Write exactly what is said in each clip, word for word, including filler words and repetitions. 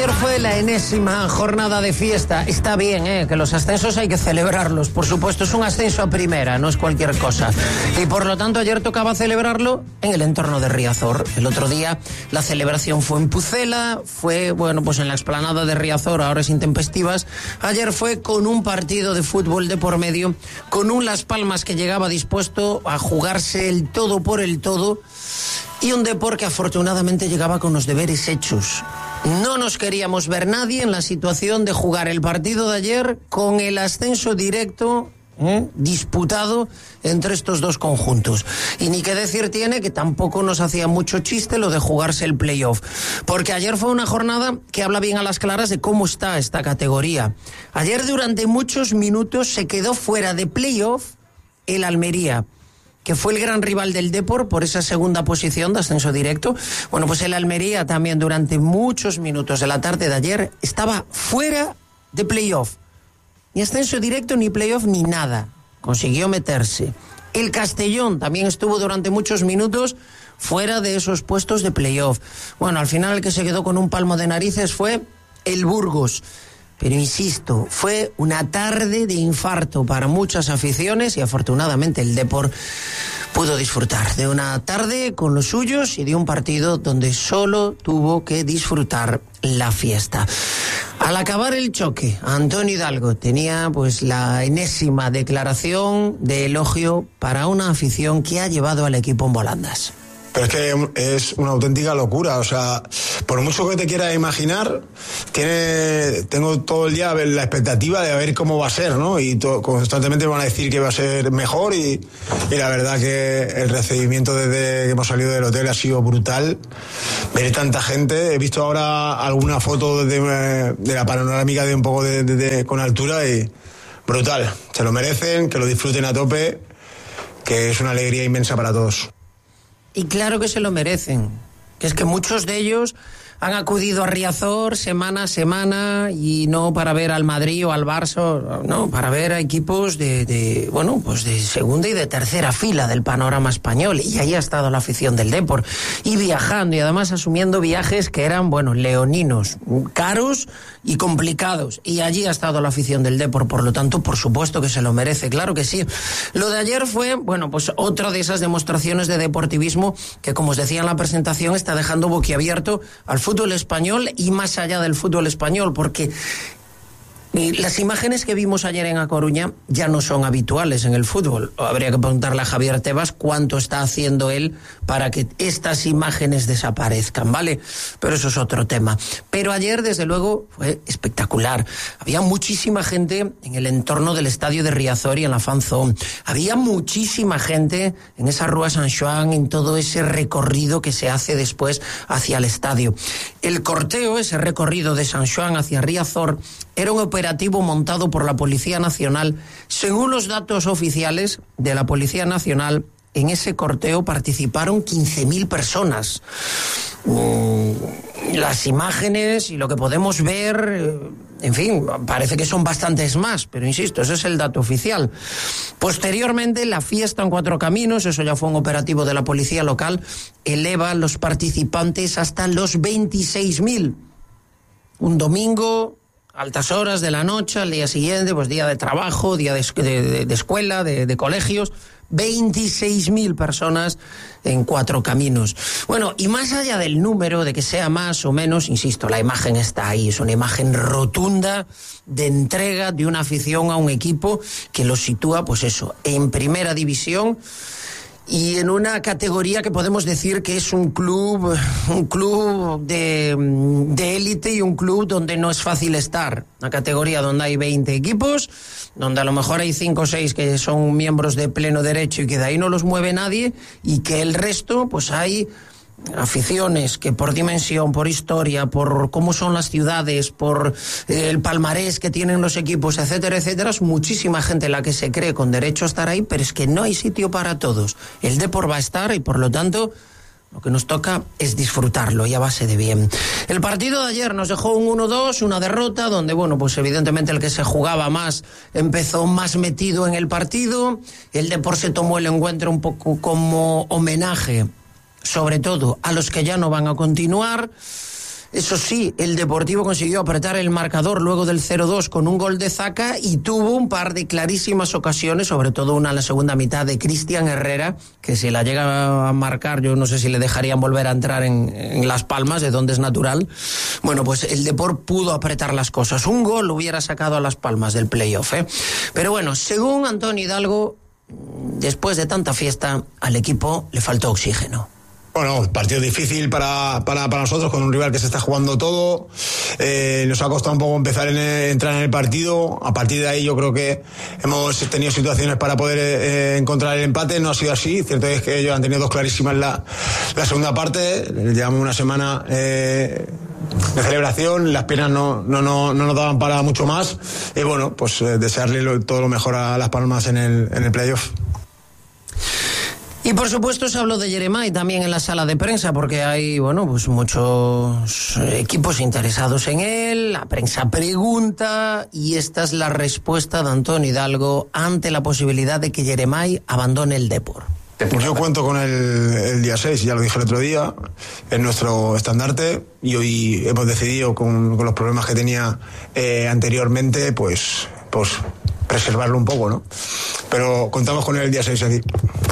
Ayer fue la enésima jornada de fiesta. Está bien, ¿eh? Que los ascensos hay que celebrarlos. Por supuesto, es un ascenso a primera, no es cualquier cosa. Y por lo tanto, ayer tocaba celebrarlo en el entorno de Riazor. El otro día la celebración fue en Pucela, fue, bueno, pues en la explanada de Riazor, a horas intempestivas. Ayer fue con un partido de fútbol de por medio, con un Las Palmas que llegaba dispuesto a jugarse el todo por el todo, y un Depor que afortunadamente llegaba con los deberes hechos. No nos queríamos ver nadie en la situación de jugar el partido de ayer con el ascenso directo ¿eh? disputado entre estos dos conjuntos. Y ni qué decir tiene que tampoco nos hacía mucho chiste lo de jugarse el playoff, porque ayer fue una jornada que habla bien a las claras de cómo está esta categoría. Ayer durante muchos minutos se quedó fuera de playoff el Almería, que fue el gran rival del Depor por esa segunda posición de ascenso directo. Bueno, pues el Almería también durante muchos minutos de la tarde de ayer estaba fuera de playoff. Ni ascenso directo, ni playoff, ni nada. Consiguió meterse. El Castellón también estuvo durante muchos minutos fuera de esos puestos de playoff. Bueno, al final el que se quedó con un palmo de narices fue el Burgos. Pero insisto, fue una tarde de infarto para muchas aficiones y afortunadamente el Depor pudo disfrutar de una tarde con los suyos y de un partido donde solo tuvo que disfrutar la fiesta. Al acabar el choque, Antonio Hidalgo tenía pues la enésima declaración de elogio para una afición que ha llevado al equipo en volandas. Pero es que es una auténtica locura, o sea, por mucho que te quieras imaginar, tiene, tengo todo el día la expectativa de ver cómo va a ser, ¿no? Y to, constantemente me van a decir que va a ser mejor y, y la verdad que el recibimiento desde que hemos salido del hotel ha sido brutal. Ver tanta gente, he visto ahora alguna foto de, de la panorámica de un poco de, de, de, con altura y brutal. Se lo merecen, que lo disfruten a tope, que es una alegría inmensa para todos. Y claro que se lo merecen, que es que muchos de ellos han acudido a Riazor semana a semana y no para ver al Madrid o al Barça, no, para ver a equipos de, de, bueno, pues de segunda y de tercera fila del panorama español. Y ahí ha estado la afición del Depor. Y viajando, y además asumiendo viajes que eran, bueno, leoninos, caros y complicados. Y allí ha estado la afición del Depor, por lo tanto, por supuesto que se lo merece, claro que sí. Lo de ayer fue, bueno, pues otra de esas demostraciones de deportivismo que, como os decía en la presentación, está dejando boquiabierto al fútbol fútbol español y más allá del fútbol español, porque las imágenes que vimos ayer en A Coruña ya no son habituales en el fútbol. Habría que preguntarle a Javier Tebas cuánto está haciendo él para que estas imágenes desaparezcan, ¿vale? Pero eso es otro tema. Pero ayer, desde luego, fue espectacular. Había muchísima gente en el entorno del estadio de Riazor y en la Fan Zone. Había muchísima gente en esa Rúa San Xoán, en todo ese recorrido que se hace después hacia el estadio. El corteo, ese recorrido de San Xoán hacia Riazor, era un operativo montado por la Policía Nacional. Según los datos oficiales de la Policía Nacional, en ese corteo participaron quince mil personas. Mm, las imágenes y lo que podemos ver, en fin, parece que son bastantes más, pero insisto, ese es el dato oficial. Posteriormente, la fiesta en Cuatro Caminos, eso ya fue un operativo de la policía local, eleva a los participantes hasta los veintiséis mil. Un domingo, altas horas de la noche, al día siguiente, pues día de trabajo, día de, de, de escuela, de, de colegios, veintiséis mil personas en Cuatro Caminos. Bueno, y más allá del número, de que sea más o menos, insisto, la imagen está ahí, es una imagen rotunda de entrega de una afición a un equipo que lo sitúa, pues eso, en primera división, y en una categoría que podemos decir que es un club, un club de, de élite y un club donde no es fácil estar. Una categoría donde hay veinte equipos, donde a lo mejor hay cinco o seis que son miembros de pleno derecho y que de ahí no los mueve nadie, y que el resto, pues hay aficiones que por dimensión, por historia, por cómo son las ciudades, por eh, el palmarés que tienen los equipos, etcétera, etcétera, es muchísima gente la que se cree con derecho a estar ahí, pero es que no hay sitio para todos. El Depor va a estar y por lo tanto lo que nos toca es disfrutarlo y a base de bien. El partido de ayer nos dejó un uno dos, una derrota, donde, bueno, pues evidentemente el que se jugaba más empezó más metido en el partido. El Depor se tomó el encuentro un poco como homenaje, sobre todo a los que ya no van a continuar. Eso sí, el Deportivo consiguió apretar el marcador luego del cero dos con un gol de Zaca y tuvo un par de clarísimas ocasiones, sobre todo una en la segunda mitad de Cristian Herrera, que si la llega a marcar yo no sé si le dejarían volver a entrar en, en Las Palmas, de donde es natural. Bueno, pues el Depor pudo apretar las cosas. Un gol hubiera sacado a Las Palmas del playoff, ¿eh? Pero bueno, según Antonio Hidalgo, después de tanta fiesta, al equipo le faltó oxígeno. Bueno, partido difícil para, para, para nosotros, con un rival que se está jugando todo. Eh, nos ha costado un poco empezar en el, entrar en el partido. A partir de ahí yo creo que hemos tenido situaciones para poder eh, encontrar el empate. No ha sido así. Cierto es que ellos han tenido dos clarísimas la, la segunda parte. Llevamos una semana eh, de celebración. Las piernas no, no, no, no nos daban para mucho más. Y bueno, pues eh, desearle lo, todo lo mejor a Las Palmas en el, en el playoff. Y por supuesto se habló de Yeremay también en la sala de prensa, porque hay, bueno, pues muchos equipos interesados en él, la prensa pregunta, y esta es la respuesta de Antonio Hidalgo ante la posibilidad de que Yeremay abandone el Depor. Yo cuento con él el día seis, ya lo dije el otro día, es nuestro estandarte, y hoy hemos decidido, con, con los problemas que tenía eh, anteriormente, pues, pues preservarlo un poco, ¿no? Pero contamos con él el día seis aquí.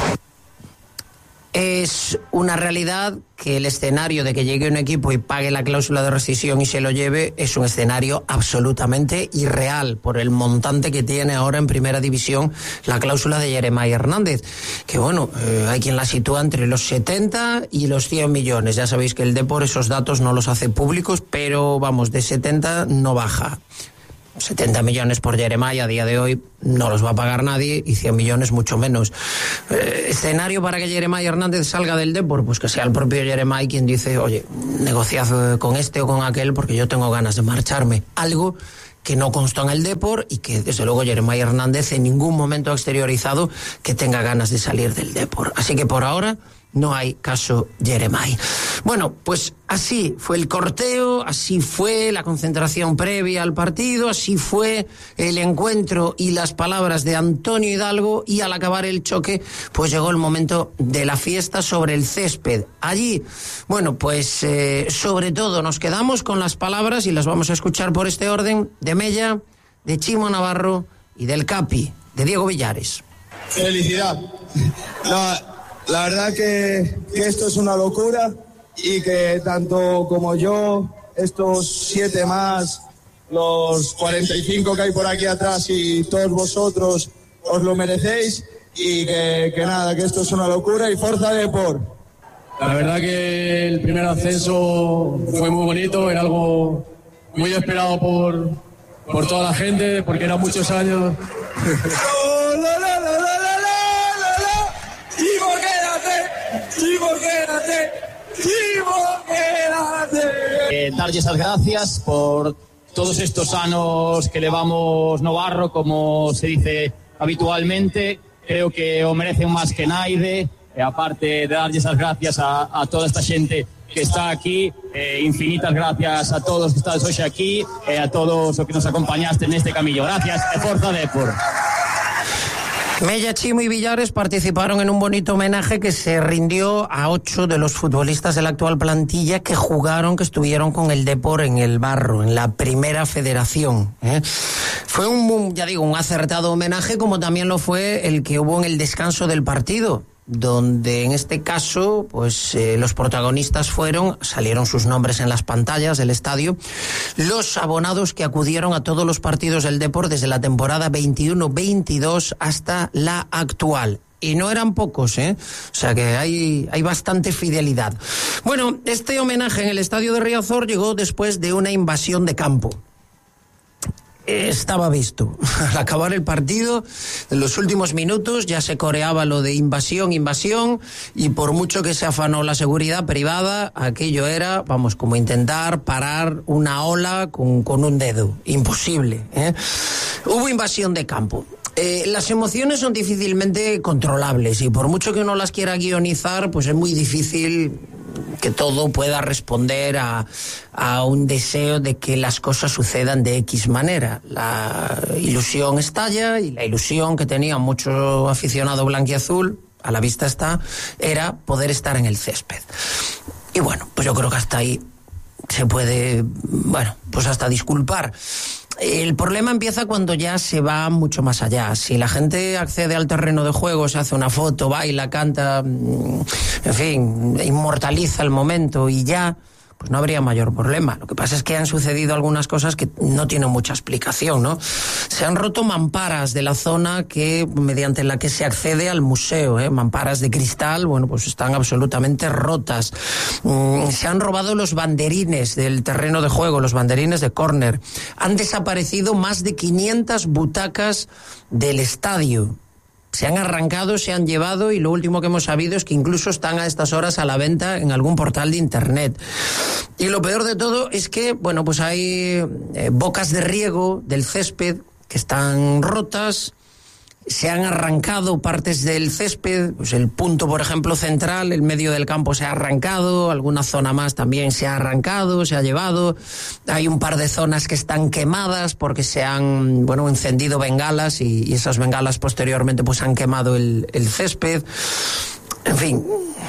Es una realidad que el escenario de que llegue un equipo y pague la cláusula de rescisión y se lo lleve es un escenario absolutamente irreal por el montante que tiene ahora en primera división la cláusula de Yeremay Hernández, que bueno, eh, hay quien la sitúa entre los setenta y los cien millones. Ya sabéis que el Depor esos datos no los hace públicos, pero vamos, de setenta no baja. setenta millones por Yeremay a día de hoy no los va a pagar nadie, y cien millones mucho menos. Eh, escenario para que Yeremay Hernández salga del Depor, pues que sea el propio Yeremay quien dice, oye, negociad con este o con aquel porque yo tengo ganas de marcharme. Algo que no consta en el Depor y que desde luego Yeremay Hernández en ningún momento ha exteriorizado que tenga ganas de salir del Depor. Así que por ahora no hay caso Yeremay. Bueno, pues así fue el corteo, así fue la concentración previa al partido, así fue el encuentro y las palabras de Antonio Hidalgo, y al acabar el choque, pues llegó el momento de la fiesta sobre el césped. Allí, bueno, pues eh, sobre todo nos quedamos con las palabras, y las vamos a escuchar por este orden, de Mella, de Chimo Navarro y del Capi, de Diego Villares. Felicidad. No, la verdad que, que esto es una locura, y que tanto como yo, estos siete más, los cuarenta y cinco que hay por aquí atrás y todos vosotros os lo merecéis, y que, que nada, que esto es una locura, y Forza Depor. La verdad que el primer ascenso fue muy bonito, era algo muy esperado por, por toda la gente, porque eran muchos años. Chimo, quédate, Chimo, quédate, Chimo, quédate. Eh, darles las gracias por todos estos años que levamos no barro, como se dice habitualmente. Creo que o merecen más que nadie. Eh, aparte de darles las gracias a, a toda esta gente que está aquí, eh, infinitas gracias a todos que estáis hoy aquí, eh, a todos los que nos acompañaste en este camino. Gracias, e Forza Depor. Mella, Chimo y Villares participaron en un bonito homenaje que se rindió a ocho de los futbolistas de la actual plantilla que jugaron, que estuvieron con el Depor en el barro, en la primera federación, ¿eh? Fue un, ya digo, un acertado homenaje, como también lo fue el que hubo en el descanso del partido, donde en este caso pues eh, los protagonistas fueron, salieron sus nombres en las pantallas del estadio, los abonados que acudieron a todos los partidos del Depor desde la temporada veintiuno veintidós hasta la actual. Y no eran pocos, ¿eh? O sea que hay, hay bastante fidelidad. Bueno, este homenaje en el estadio de Riazor llegó después de una invasión de campo. Estaba visto. Al acabar el partido, en los últimos minutos ya se coreaba lo de invasión, invasión, y por mucho que se afanó la seguridad privada, aquello era, vamos, como intentar parar una ola con, con un dedo. Imposible, ¿eh? Hubo invasión de campo. Eh, las emociones son difícilmente controlables, y por mucho que uno las quiera guionizar, pues es muy difícil que todo pueda responder a, a un deseo de que las cosas sucedan de X manera. La ilusión estalla, y la ilusión que tenía mucho aficionado blanquiazul, a la vista está, era poder estar en el césped. Y bueno, pues yo creo que hasta ahí se puede, bueno, pues hasta disculpar. El problema empieza cuando ya se va mucho más allá. Si la gente accede al terreno de juego, se hace una foto, baila, canta, en fin, inmortaliza el momento y ya, pues no habría mayor problema. Lo que pasa es que han sucedido algunas cosas que no tienen mucha explicación, ¿no? Se han roto mamparas de la zona que mediante la que se accede al museo, ¿eh? Mamparas de cristal, bueno, pues están absolutamente rotas. Mm, se han robado los banderines del terreno de juego, los banderines de córner. Han desaparecido más de quinientas butacas del estadio. Se han arrancado, se han llevado y lo último que hemos sabido es que incluso están a estas horas a la venta en algún portal de internet. Y lo peor de todo es que, bueno, pues hay eh, bocas de riego del césped que están rotas, se han arrancado partes del césped, pues el punto, por ejemplo, central, el medio del campo se ha arrancado, alguna zona más también se ha arrancado, se ha llevado. Hay un par de zonas que están quemadas porque se han, bueno, encendido bengalas y, y esas bengalas posteriormente pues han quemado el, el césped. En fin,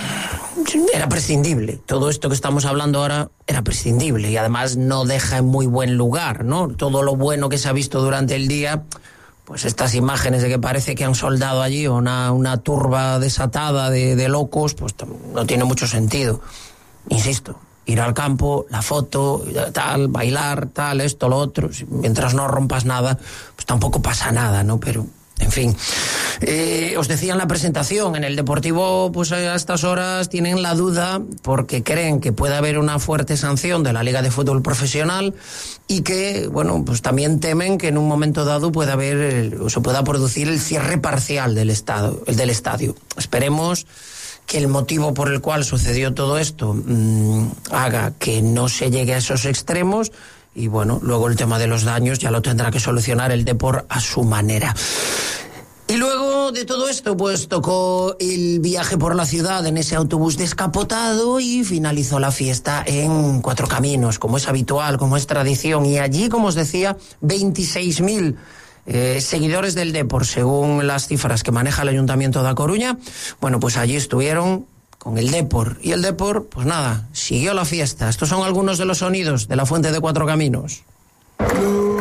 era prescindible. Todo esto que estamos hablando ahora era prescindible y además no deja en muy buen lugar, ¿no? Todo lo bueno que se ha visto durante el día, pues estas imágenes de que parece que han soldado allí una, una turba desatada de, de locos, pues no tiene mucho sentido. Insisto, ir al campo, la foto, tal, bailar, tal, esto, lo otro, mientras no rompas nada, pues tampoco pasa nada, ¿no? Pero, en fin, eh, os decía en la presentación, en el Deportivo, pues a estas horas tienen la duda porque creen que puede haber una fuerte sanción de la Liga de Fútbol Profesional y que, bueno, pues también temen que en un momento dado pueda haber, o se pueda producir el cierre parcial del estado, el del estadio. Esperemos que el motivo por el cual sucedió todo esto mmm, haga que no se llegue a esos extremos. Y bueno, luego el tema de los daños ya lo tendrá que solucionar el Depor a su manera. Y luego de todo esto, pues tocó el viaje por la ciudad en ese autobús descapotado y finalizó la fiesta en Cuatro Caminos, como es habitual, como es tradición. Y allí, como os decía, veintiséis mil eh, seguidores del Depor, según las cifras que maneja el Ayuntamiento de A Coruña. Bueno, pues allí estuvieron con el Depor. Y el Depor, pues nada, siguió la fiesta. Estos son algunos de los sonidos de la Fuente de Cuatro Caminos.